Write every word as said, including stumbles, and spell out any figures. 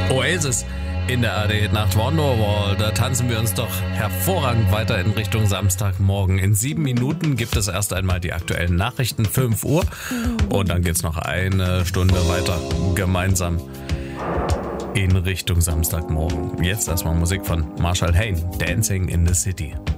Oasis in der A R D-Nacht Wonderwall. Da tanzen wir uns doch hervorragend weiter in Richtung Samstagmorgen. In sieben Minuten gibt es erst einmal die aktuellen Nachrichten, fünf Uhr. Und dann geht's noch eine Stunde weiter gemeinsam in Richtung Samstagmorgen. Jetzt erstmal Musik von Marshall Hayne, Dancing in the City.